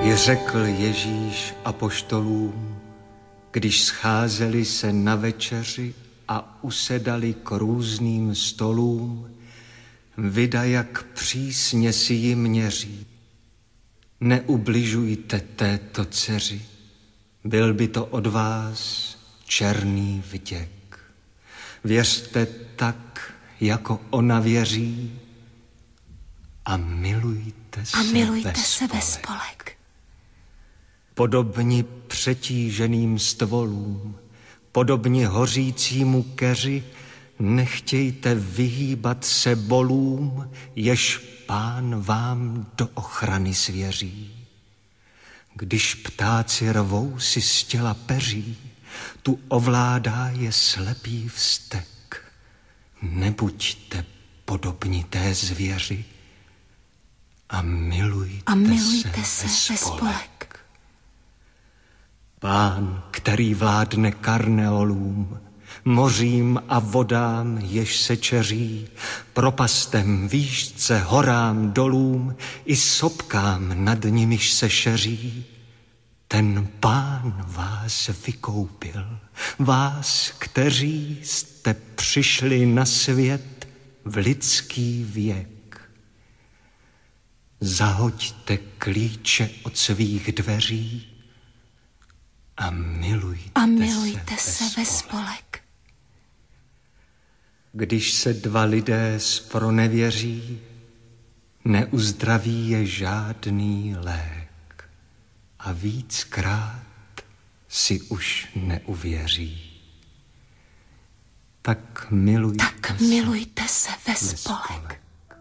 I řekl Ježíš apoštolům, když scházeli se na večeři a usedali k různým stolům, vida jak přísně si ji měří. Neubližujte této dceři, byl by to od vás černý vděk. Věřte tak, jako ona věří, a milujte se ve spolek. Podobni přetíženým stvolům, podobni hořícímu keři, nechtějte vyhýbat se bolům, jež Pán vám do ochrany svěří. Když ptáci rvou si z těla peří, tu ovládá je slepý vztek. Nebuďte podobni té zvěři a milujte se ve spolek. Pán, který vládne karneolům, mořím a vodám, jež se čeří, propastem, výšce, horám, dolům i sopkám, nad nimiž se šeří. Ten Pán vás vykoupil, vás, kteří jste přišli na svět v lidský věk. Zahoďte klíče od svých dveří a milujte se ve spolek. Když se dva lidé zpronevěří, neuzdraví je žádný lék a víckrát si už neuvěří. Tak milujte se ve spolek.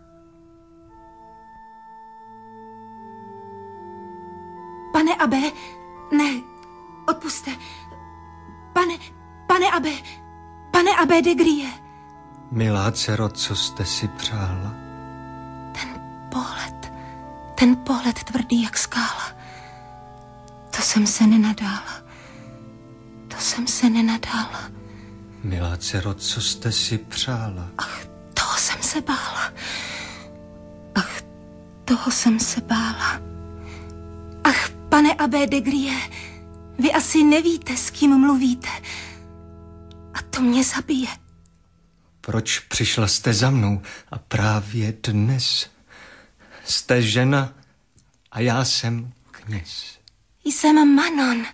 Pane Abe, ne, odpusťte. Pane Abe de Grie. Milá dcero, co jste si přála? Ten pohled tvrdý jak skála. To jsem se nenadála. Milá dcero, co jste si přála? Ach, toho jsem se bála. Ach, pane Abbé de Grie, vy asi nevíte, s kým mluvíte. A to mě zabije. Proč přišla jste za mnou a právě dnes? Jste žena a já jsem kněz. Jsem Manon.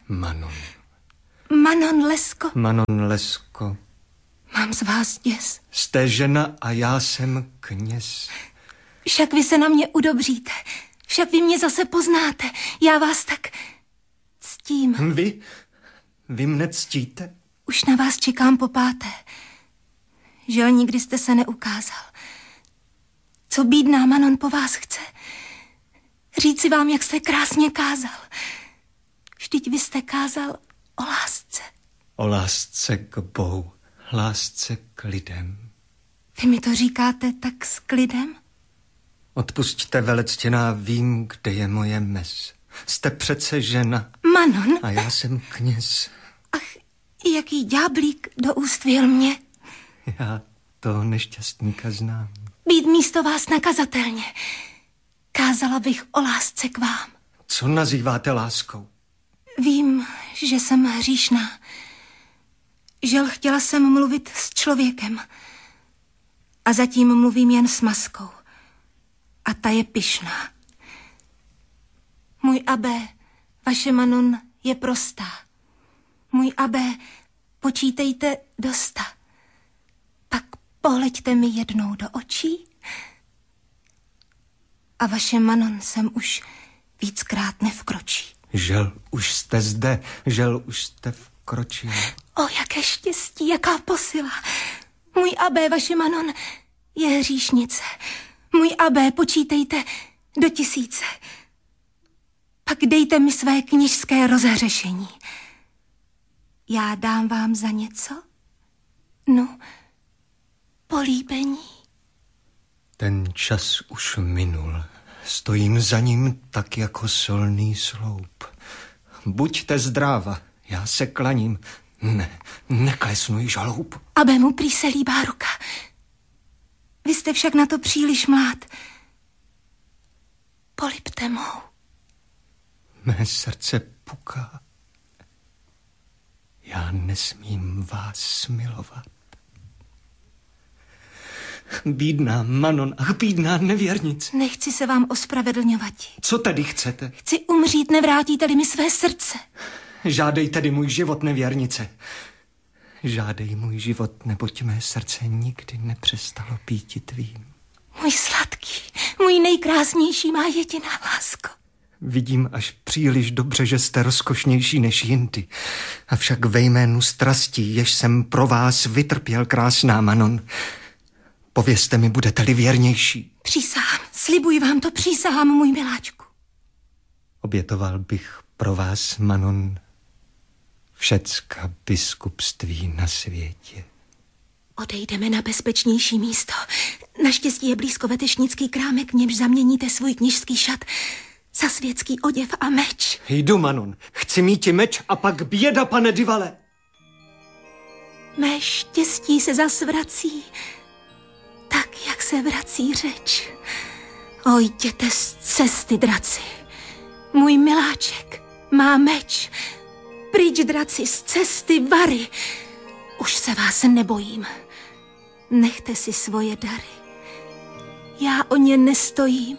Manon Lesko. Mám z vás děs. Jste žena a já jsem kněz. Však vy se na mě udobříte. Však vy mě zase poznáte. Já vás tak ctím. Vy mne ctíte? Už na vás čekám po 5. Žel, nikdy jste se neukázal. Co bídná Manon po vás chce? Říci vám, jak jste krásně kázal. Vždyť vy jste kázal o lásce. O lásce k Bohu, lásce k lidem. Vy mi to říkáte tak s klidem? Odpusťte, velectěná, vím, kde je moje mez. Jste přece žena. Manon? A já jsem kněz. Ach, jaký ďáblík do úst vjel mě. Já toho nešťastníka znám. Být místo vás nakazatelně. Kázala bych o lásce k vám. Co nazýváte láskou? Vím, že jsem hříšná. Žel, chtěla jsem mluvit s člověkem. A zatím mluvím jen s maskou. A ta je pyšná. Můj Abbé, vaše Manon je prostá. Můj Abbé, počítejte do 100. Pak pohleďte mi jednou do očí. A vaše Manon sem už víckrát nevkročí. Žel, už jste zde, žel, už jste vkročil. O, jaké štěstí, jaká posila. Můj Abbé, vaše Manon je hříšnice. Můj Abbé, počítejte do 1000. Pak dejte mi své kněžské rozhřešení. Já dám vám za něco? No, políbení. Ten čas už minul. Stojím za ním tak jako solný sloup. Buďte zdráva, já se klaním. Neklesnuj žaloub. Abbé mu prý se líbá ruka. Vy jste však na to příliš mlád. Polibte mou. Mé srdce puká. Já nesmím vás milovat. Bídná Manon, ach, bídná nevěrnice. Nechci se vám ospravedlňovat. Co tedy chcete? Chci umřít, nevrátíte-li mi své srdce. Žádej tedy můj život, nevěrnice. Žádej můj život, neboť mé srdce nikdy nepřestalo býti tvým. Můj sladký, můj nejkrásnější, má jediná lásko. Vidím až příliš dobře, že jste rozkošnější než jindy. Avšak ve jménu strasti, jež jsem pro vás vytrpěl, krásná Manon, povězte mi, budete-li věrnější. Přísahám, slibuji vám to, přísahám, můj miláčku. Obětoval bych pro vás, Manon, všecka biskupství na světě. Odejdeme na bezpečnější místo. Naštěstí je blízko vetešnický krámek, v němž zaměníte svůj kněžský šat za světský oděv a meč. Jdu, Manon. Chci míti meč a pak běda, pane Divale. Mé štěstí se zas vrací, tak, jak se vrací řeč. O, jděte z cesty, draci. Můj miláček má meč. Pryč, draci, z cesty Vary. Už se vás nebojím. Nechte si svoje dary. Já o ně nestojím.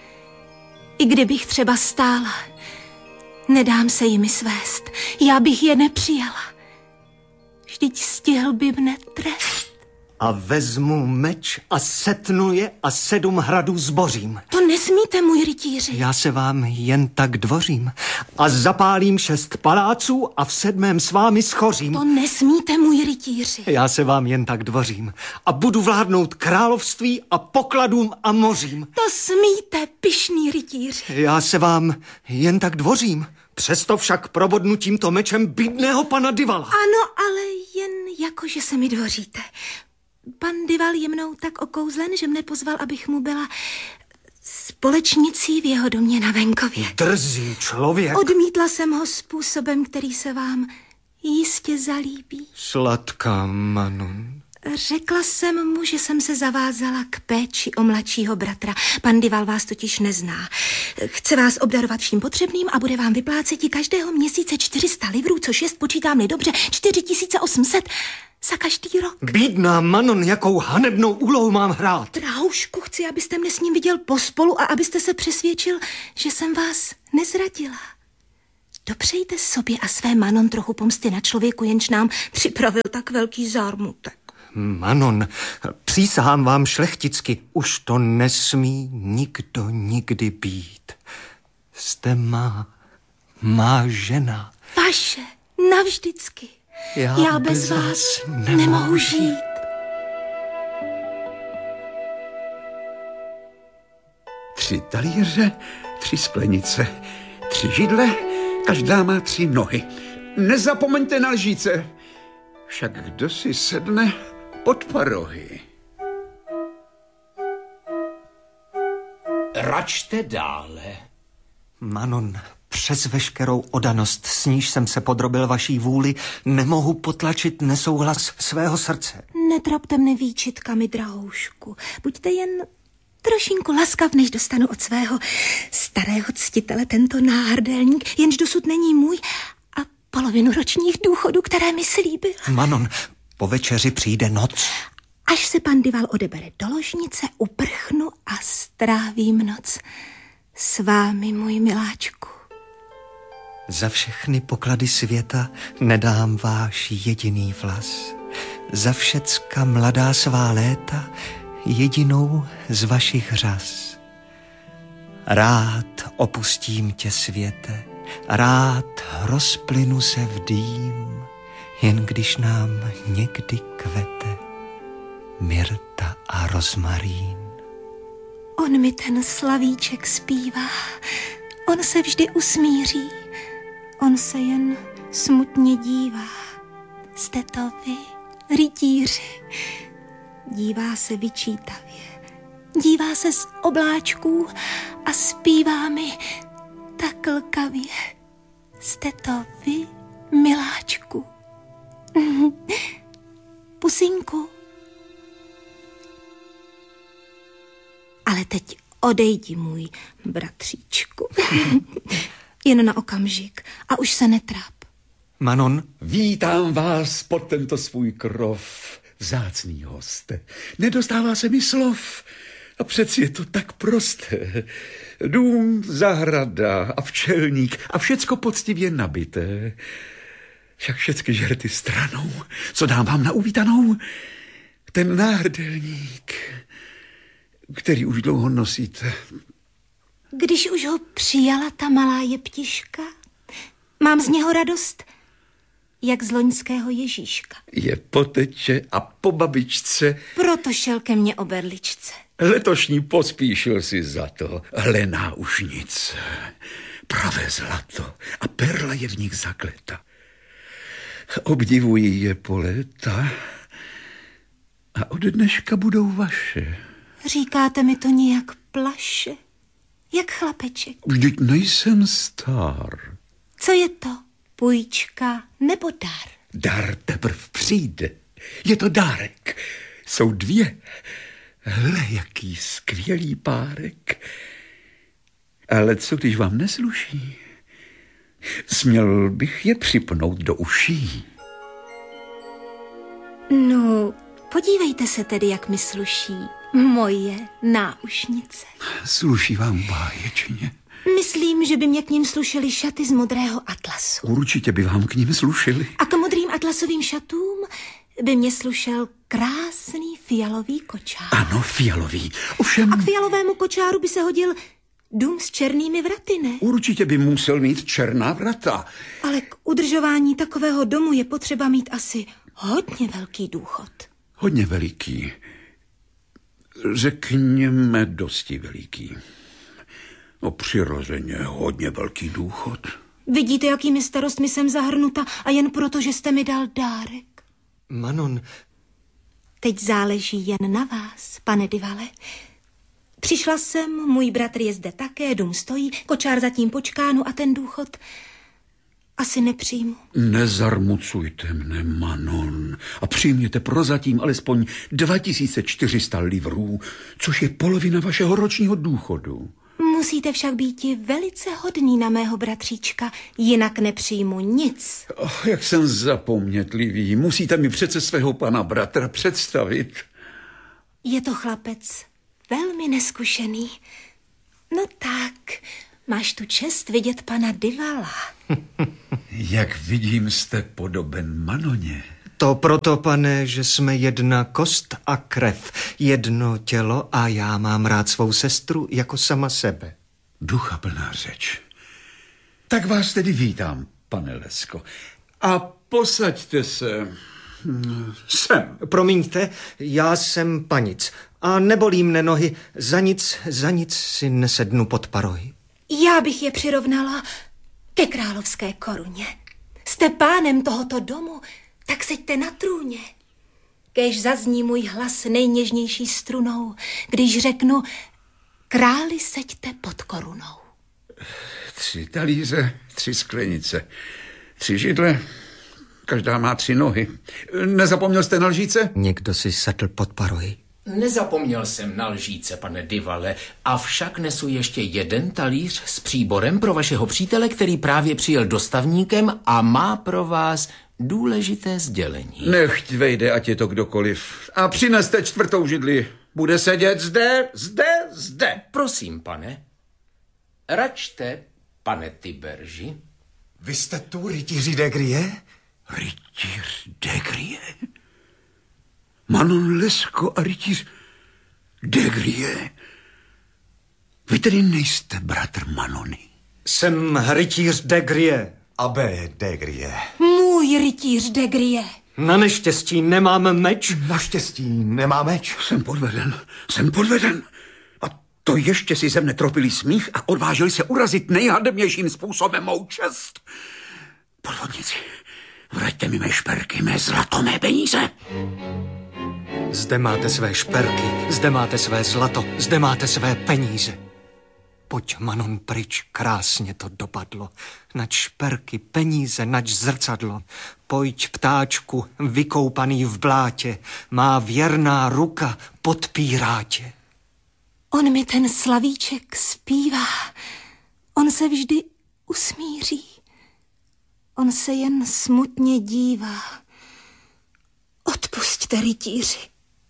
I kdybych třeba stála, nedám se jimi svést. Já bych je nepřijala. Vždyť stihl by mne trest. A vezmu meč a setnu je a 7 hradů zbořím. To nesmíte, můj rytíři. Já se vám jen tak dvořím a zapálím 6 paláců a v 7. s vámi schořím. To nesmíte, můj rytíři. Já se vám jen tak dvořím a budu vládnout království a pokladům a mořím. To smíte, pyšný rytíři. Já se vám jen tak dvořím, přesto však probodnu tímto mečem bídného pana Divala. Ano, ale jen jako, že se mi dvoříte. Pan Dival je mnou tak okouzlen, že mne pozval, abych mu byla společnicí v jeho domě na venkově. Drzý člověk. Odmítla jsem ho způsobem, který se vám jistě zalíbí. Sladká Manon. Řekla jsem mu, že jsem se zavázala k péči o mladšího bratra. Pan Dival vás totiž nezná. Chce vás obdarovat vším potřebným a bude vám vyplácet každého měsíce 400 livrů, což jest, počítám-li dobře, 4800 za každý rok. Bídná Manon, jakou hanebnou úlohu mám hrát. Drahoušku, chci, abyste mne s ním viděl pospolu a abyste se přesvědčil, že jsem vás nezradila. Dopřejte sobě a své Manon trochu pomsty na člověku, jenž nám připravil tak velký zármutek. Manon, přísahám vám šlechticky, už to nesmí nikdo nikdy být. Jste má žena. Vaše, navždycky. Já bez vás nemohu žít. Tři talíře, 3 sklenice, 3 židle, každá má 3 nohy. Nezapomeňte na lžíce, však kdo si sedne pod parohy. Račte dále. Manon, přes veškerou odanost, s níž jsem se podrobil vaší vůli, nemohu potlačit nesouhlas svého srdce. Netrapte mne výčitkami, drahoušku. Buďte jen trošinku laskav, než dostanu od svého starého ctitele tento náhrdelník, jenž dosud není můj, a polovinu ročních důchodů, které mi slíbil. Manon, po večeři přijde noc. Až se pan Dival odebere do ložnice, uprchnu a strávím noc s vámi, můj miláčku. Za všechny poklady světa nedám váš jediný vlas. Za všecka mladá svá léta jedinou z vašich řas. Rád opustím tě, světe, rád rozplynu se v dým, jen když nám někdy kvete myrta a rozmarín. On mi ten slavíček zpívá, on se vždy usmíří, on se jen smutně dívá. Jste to vy, rytíři. Dívá se vyčítavě, dívá se z obláčků a zpívá mi tak lkavě. Jste to vy, miláčku. Pusinku. Ale teď odejdi, můj bratříčku. Jen na okamžik a už se netráp. Manon? Vítám vás pod tento svůj krov, vzácný hoste. Nedostává se mi slov a přeci je to tak prosté. Dům, zahrada a včelník a všecko poctivě nabité. Však všecky žerty stranou, co dám vám na uvítanou? Ten náhrdelník, který už dlouho nosíte. Když už ho přijala ta malá jeptiška, mám z něho radost, jak z loňského Ježíška. Je po teče a po babičce. Proto šel ke mně o berličce. Letošní pospíšil si za to. Hlená už nic. Pravé zlato a perla je v nich zakleta. Obdivuji je po léta a od dneška budou vaše. Říkáte mi to nějak plaše, jak chlapeček. Vždyť nejsem star. Co je to? Půjčka nebo dar? Dar teprv přijde. Je to dárek. Jsou dvě. Hle, jaký skvělý párek. Ale co když vám nesluší? Směl bych je připnout do uší. No, podívejte se tedy, jak mi sluší moje náušnice. Sluší vám báječně. Myslím, že by mě k ním slušely šaty z modrého atlasu. Určitě by vám k ním slušely. A k modrým atlasovým šatům by mě slušel krásný fialový kočár. Ano, fialový. Ovšem... A k fialovému kočáru by se hodil dům s černými vraty, ne? Určitě by musel mít černá vrata. Ale k udržování takového domu je potřeba mít asi hodně velký důchod. Hodně veliký. Řekněme dosti veliký. No přirozeně hodně velký důchod. Vidíte, jakými starostmi jsem zahrnuta a jen proto, že jste mi dal dárek. Manon... Teď záleží jen na vás, pane Divale. Přišla jsem, můj bratr je zde také, dům stojí, kočár zatím počkánu a ten důchod asi nepřijmu. Nezarmucujte mne, Manon, a přijměte prozatím alespoň 2400 livrů, což je polovina vašeho ročního důchodu. Musíte však být velice hodný na mého bratříčka, jinak nepřijmu nic. Jak jsem zapomnětlivý, musíte mi přece svého pana bratra představit. Je to chlapec velmi neskušený. No tak, máš tu čest vidět pana Divala. Jak vidím, jste podoben Manoně. To proto, pane, že jsme jedna kost a krev, jedno tělo a já mám rád svou sestru jako sama sebe. Ducha plná řeč. Tak vás tedy vítám, pane Lesko. A posaďte se sem. Promiňte, já jsem panic a nebolí mne nohy, za nic si nesednu pod parohy. Já bych je přirovnala ke královské koruně. Jste pánem tohoto domu, tak seďte na trůně. Kéž zazní můj hlas nejněžnější strunou, když řeknu, králi seďte pod korunou. 3 talíře, 3 sklenice, 3 židle, každá má 3 nohy. Nezapomněl jste na lžíce? Někdo si sedl pod parohy. Nezapomněl jsem na lžíce, pane Divale, avšak nesu ještě 1 talíř s příborem pro vašeho přítele, který právě přijel dostavníkem a má pro vás důležité sdělení. Nechť vejde, ať je to kdokoliv. A přineste 4. židli. Bude sedět zde. Prosím, pane. Račte, pane Tiberži. Vy jste tu, rytíři de Grie? Rytíř de Grie? Manon Lesko a rytíř de Grie? Vy tedy nejste bratr Manony? Jsem rytíř de Grie. Abbé de Grie. Můj rytíř de Grie. Na neštěstí nemám meč. Naštěstí nemá meč. Jsem podveden. A to ještě si ze mne tropili smích a odvážili se urazit nejhadebnějším způsobem mou čest. Podvodníci, vraťte mi mé šperky, mé zlato, mé peníze. Zde máte své šperky, zde máte své zlato, zde máte své peníze. Pojď, Manon, pryč, krásně to dopadlo. Nač šperky, peníze, nač zrcadlo. Pojď, ptáčku, vykoupaný v blátě, má věrná ruka podpírá tě. On mi ten slavíček zpívá. On se vždy usmíří. On se jen smutně dívá. Odpusťte, rytíři.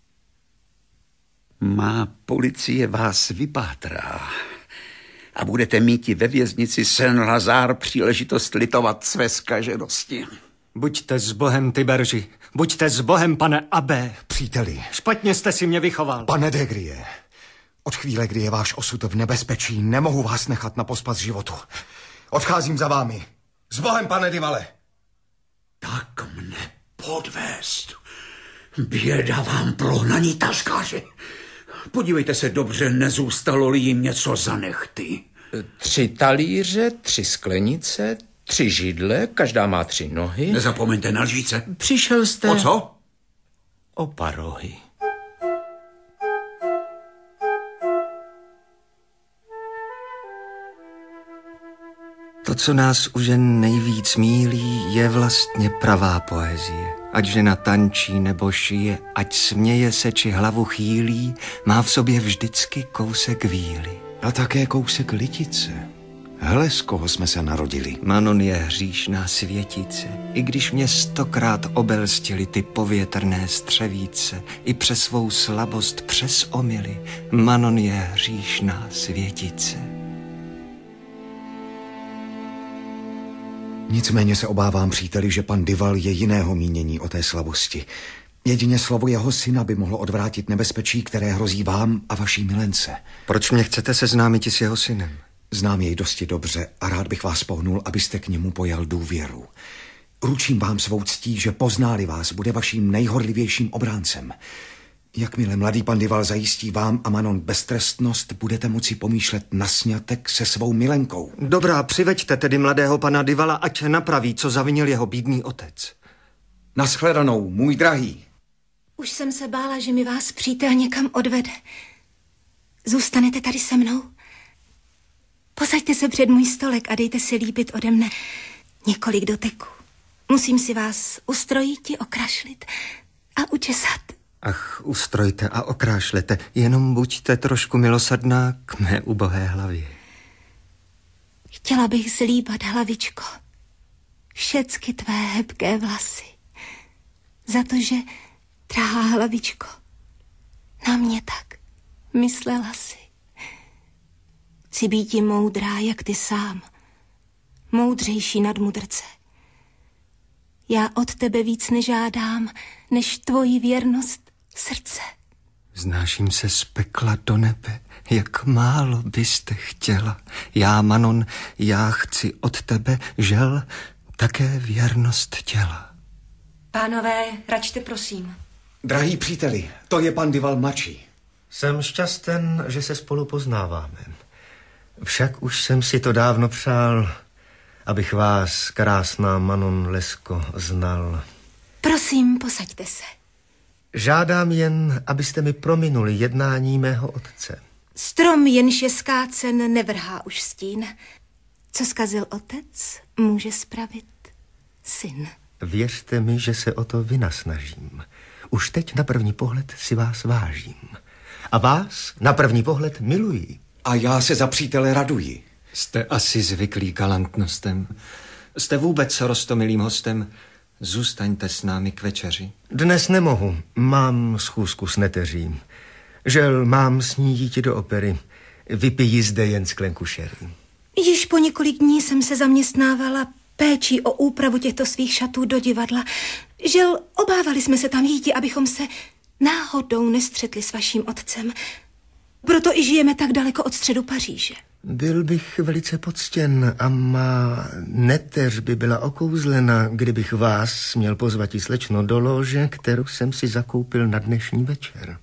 Má policie vás vypátrá a budete mít i ve věznici Saint-Lazare příležitost litovat své zkaženosti. Buďte s Bohem, Tiberži. Buďte s Bohem, pane Abbé. Příteli. Špatně jste si mě vychoval. Pane de Grie, od chvíle, kdy je váš osud v nebezpečí, nemohu vás nechat na pospas životu. Odcházím za vámi. S Bohem, pane Divale. Tak mne podvést. Běda vám, prohnaní taškáři. Podívejte se dobře, nezůstalo-li jim něco za nechty. 3 talíře, 3 sklenice, 3 židle, každá má 3 nohy. Nezapomeňte na lžíce. Přišel jste... O co? O parohy. To, co nás už jen nejvíc mílí, je vlastně pravá poezie. Ať žena tančí nebo šije, ať směje se či hlavu chýlí, má v sobě vždycky kousek víly. A také kousek litice. Hele, z koho jsme se narodili. Manon je hříšná světice, i když mě 100krát obelstily ty povětrné střevíce, i přes svou slabost, přes omyly, Manon je hříšná světice. Nicméně se obávám, příteli, že pan Dival je jiného mínění o té slabosti. Jedině slovo jeho syna by mohlo odvrátit nebezpečí, které hrozí vám a vaší milence. Proč mě chcete seznámit s jeho synem? Znám jej dosti dobře a rád bych vás pohnul, abyste k němu pojal důvěru. Ručím vám svou ctí, že poználi vás, bude vaším nejhorlivějším obráncem. Jakmile mladý pan Dival zajistí vám a Manon beztrestnost, budete moci pomýšlet na sňatek se svou milenkou. Dobrá, přiveďte tedy mladého pana Divala, ať napraví, co zavinil jeho bídný otec. Naschledanou, můj drahý. Už jsem se bála, že mi vás přítel někam odvede. Zůstanete tady se mnou? Posaďte se před můj stolek a dejte si líbit ode mne několik doteků. Musím si vás ustrojit, okrašlit a učesat. Ach, ustrojte a okrášlete, jenom buďte trošku milosrdná k mé ubohé hlavě. Chtěla bych zlíbat, hlavičko, všecky tvé hebké vlasy. Za to, že, drahá hlavičko, na mě tak myslela si. Chci být ti moudrá, jak ty sám, moudřejší nad mudrce. Já od tebe víc nežádám, než tvoji věrnost srdce. Znáším se z pekla do nebe, jak málo byste chtěla. Já, Manon, já chci od tebe, žel, také věrnost těla. Pánové, račte prosím. Drahý příteli, to je pan Dival mladší. Jsem šťasten, že se spolu poznáváme. Však už jsem si to dávno přál, abych vás, krásná Manon Lesko, znal. Prosím, posaďte se. Žádám jen, abyste mi prominuli jednání mého otce. Strom, jenž je skácen, nevrhá už stín. Co zkazil otec, může spravit syn. Věřte mi, že se o to vynasnažím. Už teď na první pohled si vás vážím. A vás na první pohled miluji. A já se za přítele raduji. Jste asi zvyklý galantnostem. Jste vůbec roztomilým hostem. Zůstaňte s námi k večeři. Dnes nemohu. Mám schůzku s neteří. Žel, mám s ní jít do opery. Vypiji zde jen sklenku sherry. Již po několik dní jsem se zaměstnávala péčí o úpravu těchto svých šatů do divadla. Žel, obávali jsme se tam jít, abychom se náhodou nestřetli s vaším otcem. Proto i žijeme tak daleko od středu Paříže. Byl bych velice poctěn a má neteř by byla okouzlena, kdybych vás směl pozvat i slečno do lože, kterou jsem si zakoupil na dnešní večer.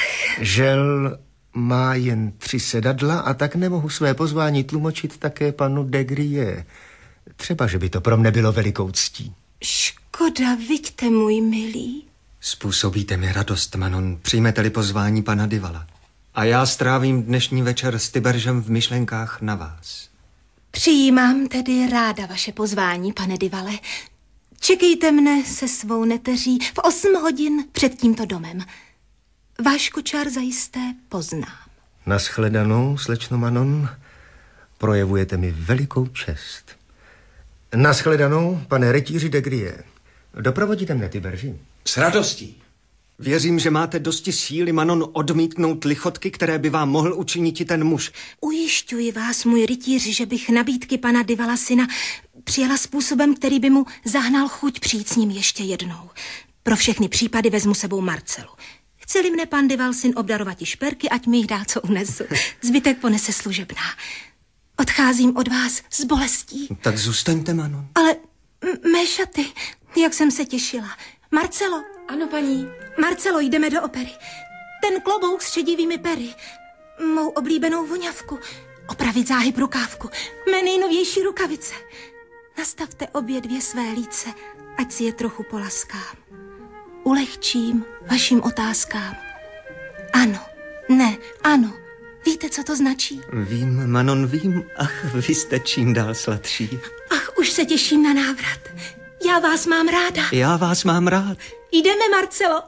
Žel má jen 3 sedadla a tak nemohu své pozvání tlumočit také panu de Grie. Třeba, že by to pro mne bylo velikou ctí. Škoda, viďte, můj milý. Způsobíte mi radost, Manon, přijmete-li pozvání pana Divala. A já strávím dnešní večer s Tiberžem v myšlenkách na vás. Přijímám tedy ráda vaše pozvání, pane Divale. Čekejte mne se svou neteří v 8 hodin před tímto domem. Váš kočár zajisté poznám. Naschledanou, slečno Manon. Projevujete mi velikou čest. Nashledanou, pane rytíři de Grie. Doprovodíte mne, Tiberži? S radostí. Věřím, že máte dosti síly, Manon, odmítnout lichotky, které by vám mohl učinit ten muž. Ujišťuji vás, můj rytíři, že bych nabídky pana de Valasyna přijala způsobem, který by mu zahnal chuť přijít s ním ještě jednou. Pro všechny případy vezmu sebou Marcelu. Chce-li mne pan de Valsyn obdarovat i šperky, ať mi jich dá, co unesu. Zbytek ponese služebná. Odcházím od vás s bolestí. Tak zůstaňte, Manon. Ale mé šaty, jak jsem se těšila. Marcelo. Ano, paní. Marcelo, jdeme do opery. Ten klobouk s šedivými pery. Mou oblíbenou voňavku. Opravit záhyb rukávku. Mé nejnovější rukavice. Nastavte obě dvě své líce, ať si je trochu polaskám. Ulehčím vašim otázkám. Ano, ne, ano. Víte, co to značí? Vím, Manon, vím. Ach, vy jste čím dál sladší. Ach, už se těším na návrat. Já vás mám ráda. Já vás mám rád. Jdeme, Marcelo.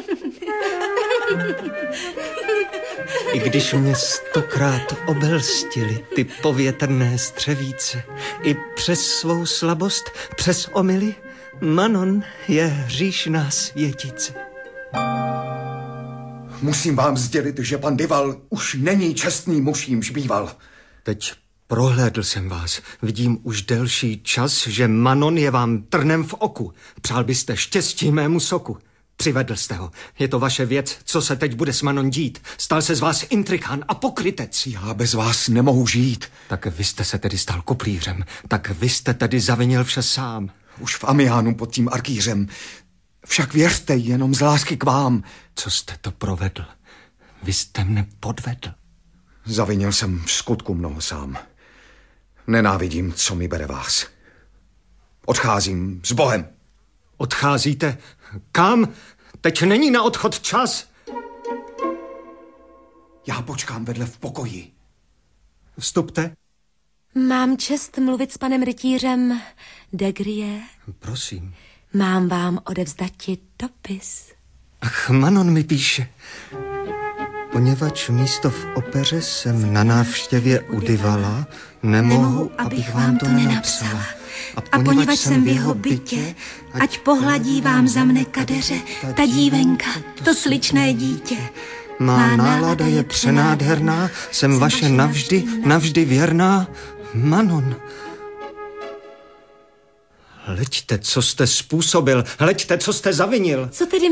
I když mě 100krát obelstily ty povětrné střevíce, i přes svou slabost, přes omyly, Manon je hříšná světice. Musím vám sdělit, že pan Dival už není čestný muž, jímž býval. Teď prohlédl jsem vás. Vidím už delší čas, že Manon je vám trnem v oku. Přál byste štěstí mému soku. Přivedl jste ho. Je to vaše věc, co se teď bude s Manon dít. Stal se z vás intrikán a pokrytec. Já bez vás nemohu žít. Tak vy jste se tedy stal koplířem. Tak vy jste tedy zavinil vše sám. Už v Amiánu pod tím arkýřem. Však věřte, jenom z lásky k vám. Co jste to provedl? Vy jste mne podvedl. Zavinil jsem v skutku mnoho sám. Nenávidím, co mi bere vás. Odcházím s Bohem. Odcházíte? Kam? Teď není na odchod čas. Já počkám vedle v pokoji. Vstupte. Mám čest mluvit s panem rytířem de Grie. Prosím. Mám vám odevzdati dopis. Ach, Manon mi píše. Poněvadž místo v opeře jsem na návštěvě u Divala, nemohu, abych vám to nenapsala. A poněvadž jsem v jeho bytě, ať pohladí vám za mne kadeře ta dívenka, to sličné dítě. Má nálada je přenádherná, jsem vaše navždy, navždy věrná, Manon. Hleďte, co jste způsobil, hleďte, co jste zavinil. Co tedy